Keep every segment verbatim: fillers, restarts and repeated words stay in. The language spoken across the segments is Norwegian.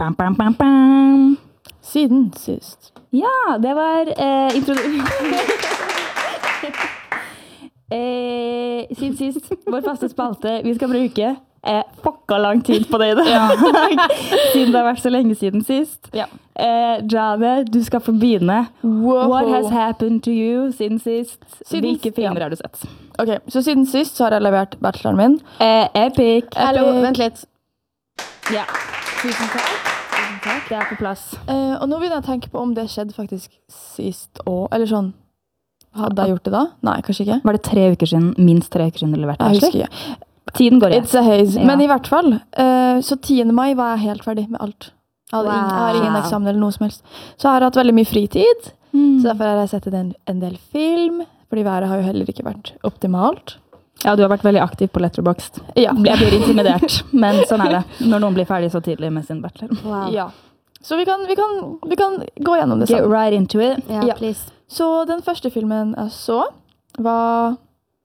Bam, bam, bam, bam. Siden sist. Ja, det var eh, introdu... eh, siden sist, vår faste spalte, vi skal bruke eh, fucka lang tid på det i dag. Siden det har vært så lenge siden sist. Ja. Eh, Jane, du skal få begynne. Wow. What has happened to you siden sist? Siden, Hvilke filmer ja. har du sett? Ok, så siden sist så har jeg levert bacheloren min. Eh, epic. Hallo, Epic. vent litt. Ja. Tusen takk. Tusen takk. Det er på plass. Eh, og nå begynner jeg å tenke på om det skjedde faktisk sist år, eller sånn. Hadde jeg gjort det da? Nei, kanskje ikke. Var det tre uker siden, minst tre uker siden du leverte Jeg bachelor? husker ikke. Tiden går i. It's a haze. Ja. Men i hvert fall, eh, så tiende mai var jeg helt ferdig med alt. Jeg, hadde ingen, jeg har ingen Wow. eksamen eller noe som helst. Så jeg har hatt veldig mye fritid, Mm. så derfor har jeg sett en, en del film, fordi været har jo heller ikke vært optimalt. Ja, du har vært veldig aktiv på Letterboxd. Ja. Jeg blir intimidert, men sånn er det. Når noen blir ferdig så tidlig med sin bachelor. Wow. Ja. Så vi kan, vi, kan, vi kan gå gjennom det Get sammen. right into it. Ja, Ja. please. Så den første filmen jeg så var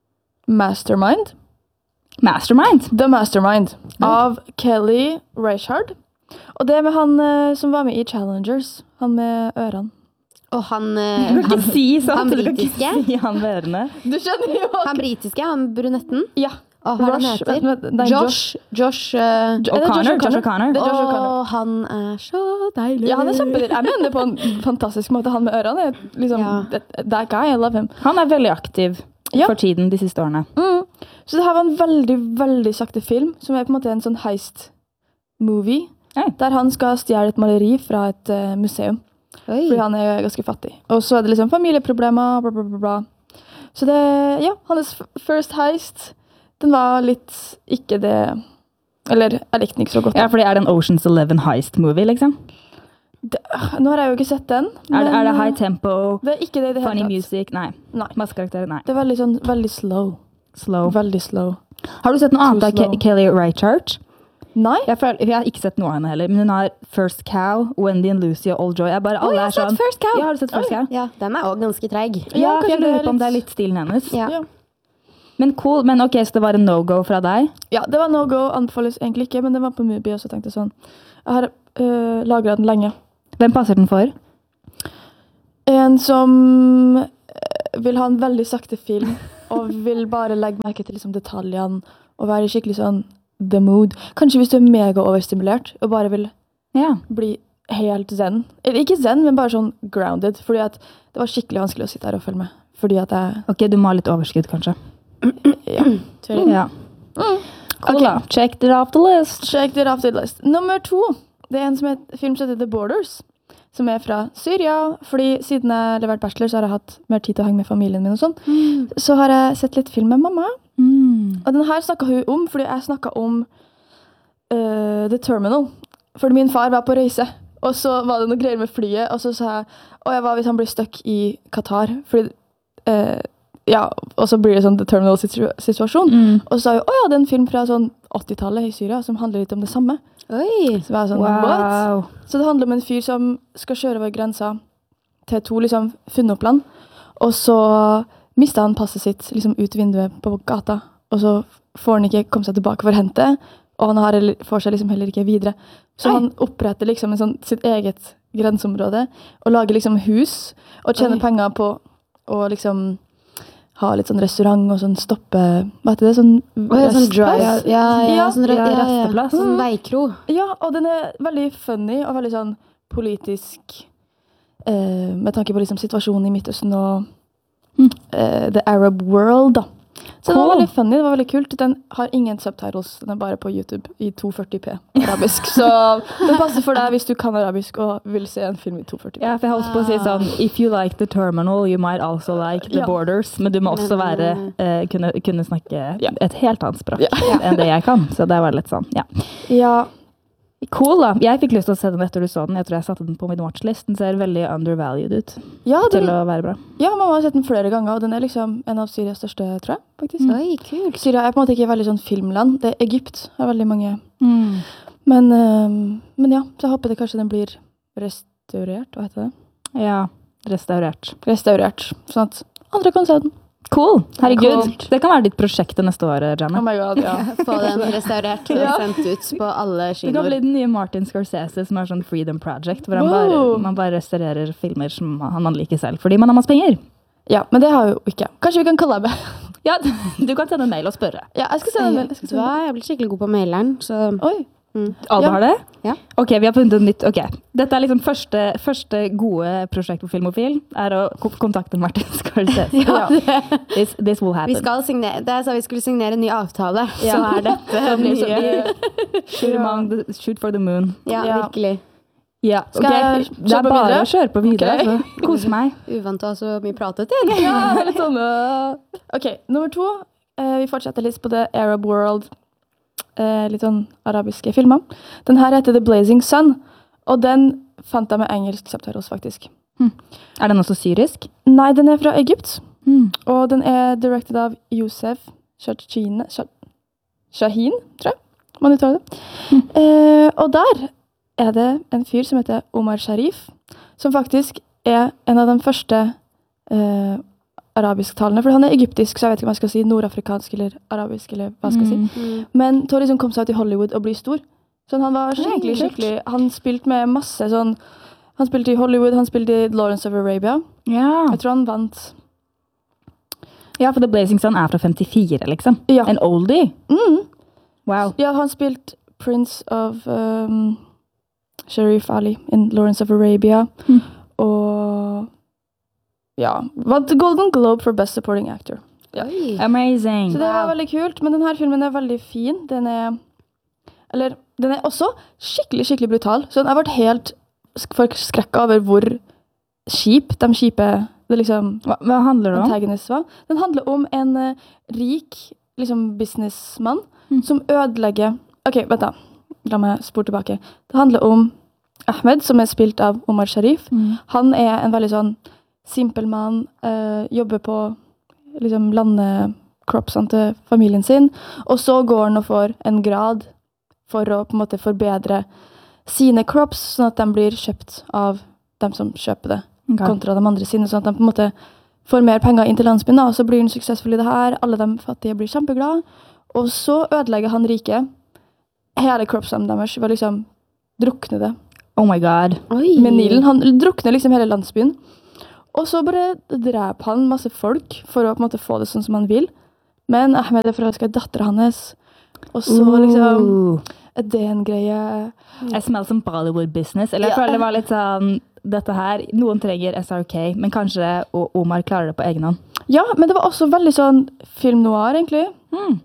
Mastermind. Mastermind. The Mastermind av Kelly Reichardt. Og det med han eh, som var med i Challengers. Han med ørene. Og han, Du eh, kan ikke han, si sånn. han Du kan britiske? ikke si han med ørene. Du skjønner jo! han britiske, han brunetten. Ja. Og hva er det han Rush, heter? vent, vent, nei, Josh. Josh. eh, Jo- er det O'Connor. Josh O'Connor. Det er Josh Å, O'Connor. han er så deilig. Ja, han er kjempedel. Jeg mener det på en fantastisk måte. Han med ørene er liksom Ja. that, that guy, I love him. Han er veldig aktiv Ja. for tiden de siste årene. Mm. Så det her var en veldig, veldig sakte film, som er på en måte en sånn heist-movie, Oi. der han skal stjele et maleri fra et eh, museum. Oi. Fordi han er ganske fattig. Og så er det liksom familieproblemer, bla, bla, bla, bla. Så det, ja, hans f- first heist, den var litt ikke det, eller jeg likte den ikke så godt. Ja, fordi er det en Ocean's Eleven heist-movie, liksom? Det, øh, nå har jeg jo ikke sett den. Er det, er det men, high tempo, det er ikke det i det hele funny tatt. music? Nei. Nei. Masse karakterer? Nei. Det er veldig sånn, veldig slow. Slow. Veldig slow. Har du sett noe annet Too av Ke slow. Kelly Reichardt? Nei? Jeg, føler, jeg har ikke sett noe av henne heller, men hun har First Cow, Wendy and Lucy og Old Joy. Jeg bare, Å, alle jeg har er sett sånn. First Cow. Ja, har du sett First Cow? Ja, den er også ganske treig. Ja, Ja, for jeg kanskje det er lurer på om litt- det er litt stilen hennes. Ja. Ja. Men cool, men ok, så det var en no-go fra deg? Ja, det var no go, anbefales egentlig ikke, men det var på Mubi, og så tenkte jeg sånn, jeg har øh, lagret den lenge. Hvem passer den for? En som øh, vil ha en veldig sakte film, og vil bare legge merke til liksom, detaljene, og være skikkelig sånn the mood. Kanskje hvis du er mega overstimulert, og bare vil Ja. bli helt zen. Eller ikke zen, men bare sånn grounded, fordi at det var skikkelig vanskelig å sitte her og følge med. Fordi at jeg, Ok, du må ha litt overskudd, kanskje. ja. Ja. Cool, Ok. da. Check it off the list. Check it off the list. Nummer to, det er en som heter, film som heter The Borders, som er fra Syria, fordi siden jeg leverte bachelor, så har jeg hatt mer tid til å henge med familien min og sånn. Så har jeg sett litt film med mamma, Mm. og den her snakket hun om, fordi jeg snakket om øh, The Terminal, fordi min far var på reise, og så var det noe greier med flyet, og så sa jeg, å jeg var hvis han blir stuck i Qatar, fordi, øh, ja, og så blir det sånn The Terminal-situasjon. Mm. Og så sa hun, å ja, det er en film fra sånn åttitallet i Syria, som handler litt om det samme. Oi. Så var jeg sånn, what? Wow. Så det handler om en fyr som skal kjøre over grensa til to liksom funnet opp land, og så mistet han passet sitt liksom ut vinduet på gata, og så får han ikke komme seg tilbake for å hente, og han har heller, får seg liksom heller ikke videre. Så Oi. han oppretter liksom en sånn, sitt eget grenseområde, og lager liksom hus, og tjener Oi. penger på å liksom ha litt sånn restaurant og sånn stoppe, hva heter det, sånn Å, ja, sånn drive. Ja, restplass? ja, ja, Ja, sånn, ja, ja, ja, resteplass. Sånn veikro. Ja, og den er veldig funny og veldig sånn politisk eh, med tanke på liksom situasjonen i Midtøsten og Mm. eh, the Arab world da. Så det var Cool. veldig funny, det var veldig kult. Den har ingen subtitles, den er bare på YouTube i to førti p arabisk. Så det passer for deg hvis du kan arabisk og vil se en film i to førti p. Ja, for jeg holdt på å si sånn, if you like The Terminal, you might also like The Ja. Borders, men du må også Men, være, eh, kunne, kunne snakke Ja. et helt annet språk Ja. enn det jeg kan, så det var litt sånn, ja. Ja, Cool da, jeg fikk lyst til å se den etter du så den, jeg tror jeg satte den på min watchlist, den ser veldig undervalued ut ja, til den, å være bra. ja, mamma har sett den flere ganger, og den er liksom en av Syrias største, tror jeg, faktisk. Oi, kult. Syria er på en måte ikke veldig sånn filmland, det er Egypt, har veldig mange. Mm. Men, øhm, men ja, så jeg håper det kanskje den blir restaurert, hva heter det? Ja, restaurert. Restaurert, sånn at andre kan se den. Cool. Herregud. Kult. Det kan være ditt prosjekt til neste år, Oh Janne. my god, ja. Få den restaurert og Ja. sendt ut på alle Det kan kinoer. bli den nye Martin Scorsese, som er sånn Freedom Project, hvor han bare, Wow. man bare restaurerer filmer som han man liker selv, fordi man har masse penger. Ja, men det har vi jo ikke. Kanskje vi kan kollabe. Ja, du kan sende en mail og spørre. Ja, jeg skal sende en mail. Jeg Vet skal du sende en hva? mail. Jeg blir skikkelig god på maileren, så Oi. Alba Ja. har det? Ja. Ok, vi har funnet et nytt. Ok, dette er liksom første, første gode prosjekt på Filmofil, er å ko- kontakte Martin Scorsese. Ja. This, this will vi happen. skal signere, det sa vi skulle signere en ny avtale, Ja. så er dette Det blir så- nye. Shoot, among the, shoot for the moon. Ja, Ja. virkelig. Ja, Skal ok. jeg Det kjøre er på bare videre? å kjøre på videre. Ok. Altså. Kos meg. Uvant å ha så mye pratet til. Ja, det er litt sånn. uh, Ok, nummer to. Eh, vi fortsetter litt på The Arab World. Eh, litt sånn arabiske filmer. Den her heter The Blazing Sun, og den fant jeg med engelsk subtitles, faktisk. Er den også syrisk? Nei, den er fra Egypt, Mm. og den er directed av Youssef Shaheen, Shah- Shaheen, tror jeg man uttaler det. Eh, og der er det en fyr som heter Omar Sharif, som faktisk er en av de første eh, arabisktalene, for han er egyptisk, så jeg vet ikke om jeg skal si nordafrikansk eller arabisk, eller hva skal jeg si. Mm. Mm. Men til å liksom komme seg ut i Hollywood og bli stor. Så han var skikkelig, kult. skikkelig, han spilte med masse sånn, han spilte i Hollywood, han spilte i Lawrence of Arabia. Ja. Jeg tror han vant. ja, for The Blazing Sun er fra femtifire, liksom. Ja. En oldie. Mm. Wow. Ja, han spilte Prince of um, Sharif Ali in Lawrence of Arabia. Mm. Og ja, vant Golden Globe for Best Supporting Actor. Ja. Oi. Amazing. Så det var veldig kult, men denne filmen er veldig fin. Den er, eller, den er også skikkelig, skikkelig brutal. Så jeg ble helt forskrekket over hvor kjip de kjipe, det liksom, Hva, hva handler det om? antagonist var. Den handler om en eh, rik liksom, businessmann Mm. som ødelegger. Ok, vent da. La meg spore tilbake. Det handler om Ahmed, som er spilt av Omar Sharif. Mm. Han er en veldig sånn simpel mann, eh, jobber på liksom landekropsene til familien sin, og så går han og får en grad for å på en måte forbedre sine crops, sånn at de blir kjøpt av dem som kjøper det, Ok. kontra de andre sine, sånn at de på en måte får mer penger inn til landsbyen, da, og så blir han suksessfull i det her, alle de fattige blir kjempeglade, og så ødelegger han rike hele cropsene deres, ved å liksom drukne det Oh my god. Oi. med Nilen. Han drukner liksom hele landsbyen. Og så bare dreper han masse folk for å på en måte få det sånn som han vil. Men Ahmed er forelska i dattera hans. Og så liksom Ooh. er det en greie. Jeg smeller som Bollywood business. Eller jeg Ja. føler det var litt sånn dette her, noen trenger S R K, men kanskje O- Omar klarer det på egen hånd. Ja, men det var også veldig sånn film noir, egentlig. Mm.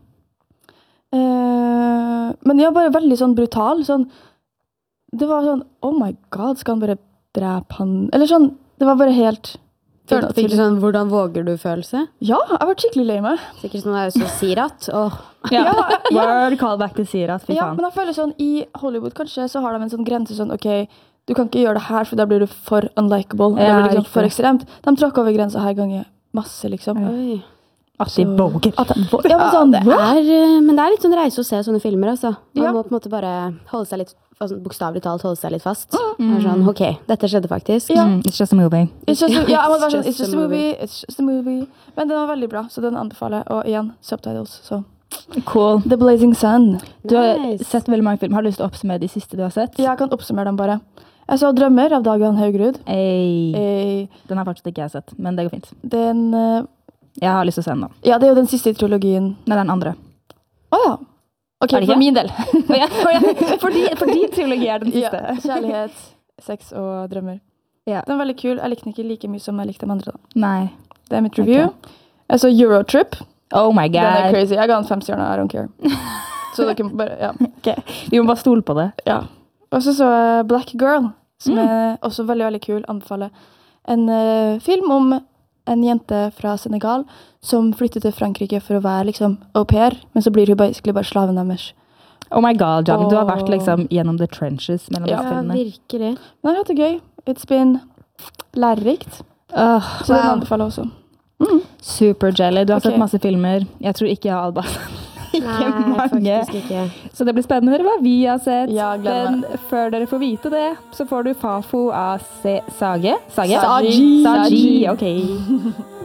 Eh, men ja, bare veldig sånn brutal. Sånn, det var sånn, oh my god, skal han bare drepe han? Eller sånn, det var bare helt... Følte fikk du sånn, hvordan våger du-følelse? Ja, jeg ble skikkelig lei meg. Sikkert sånn, det er jo så sirat. Åh. Ja. Ja, ja. Word callback til Sirat, fy Ja, faen. men jeg føler sånn, i Hollywood kanskje, så har de en sånn grense sånn, ok, du kan ikke gjøre det her, for da blir du for unlikable. Ja, da blir det liksom riktig. for ekstremt. De tråkker over grensa her ganger masse, liksom. Oi. At de Så- våger. At de, ja, men sånn, Det er, eh, men det er litt sånn reise å se sånne filmer, altså. Man Ja. må på en måte bare holde seg litt, altså, bokstavelig talt holde seg litt fast. Mm. Det er sånn, ok, dette skjedde faktisk. Ja. Mm, it's just a movie. It's just, a- ja, jeg må være sånn, It's it's just a movie, it's just a movie. Men den var veldig bra, så den anbefaler jeg. Og igjen, subtitles, så. Cool. The Blazing Sun. Du har Nice. sett veldig mange filmer. Har du lyst til å oppsummere de siste du har sett? Jeg kan oppsummere dem bare. Jeg så Drømmer av Dag Johan Haugerud. Ei. Eh, Den har fortsatt ikke jeg sett, men det går fint. Den, eh, Jeg har lyst til å se den nå. ja, det er jo den siste i trilogien. Nei, den andre. Åja. Ok, Er det for ikke? min del. Å ja, å ja. Fordi, fordi trilogi er den Ja, siste. kjærlighet, sex og drømmer. Ja. Den er veldig kul. Jeg likte den ikke like mye som jeg likte de andre. Da. Nei. Det er mitt review. Jeg så Eurotrip. Oh my Den er god. crazy. Jeg ga den fem stjerner. I don't care. Så dere må bare, ja. Ok, vi må bare stole på det. ja. Og så så jeg Black Girl, som Mm. er også veldig, veldig kul. Anbefaler. En eh, film om en jente fra Senegal som flytter til Frankrike for å være liksom au pair, men så blir hun basically bare slaven deres. Oh my god, John. Du har vært Åh. liksom gjennom the trenches mellom Ja. disse Ja, filmene. virkelig. Men jeg har hatt det gøy. It's been lærerikt. Åh, Så den wow. anbefaler jeg også. Super jelly. Du har Ok. sett masse filmer. Jeg tror ikke jeg har Alba. Ikke Nei, mange. faktisk ikke. Så det blir spennende å høre hva vi har sett. Ja, gleder Men meg. før dere får vite det, så får du Fafo av Se Sage. Sage? Saji. Saji, ok.